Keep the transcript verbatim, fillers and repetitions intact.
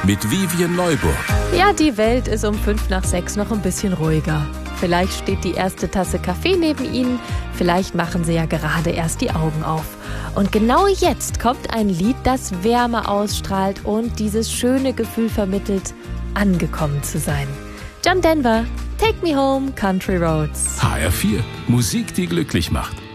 mit Vivian Neuburg. Ja, die Welt ist um fünf nach sechs noch ein bisschen ruhiger. Vielleicht steht die erste Tasse Kaffee neben Ihnen, vielleicht machen Sie ja gerade erst die Augen auf. Und genau jetzt kommt ein Lied, das Wärme ausstrahlt und dieses schöne Gefühl vermittelt, angekommen zu sein. John Denver, Take Me Home, Country Roads. H R vier, Musik, die glücklich macht.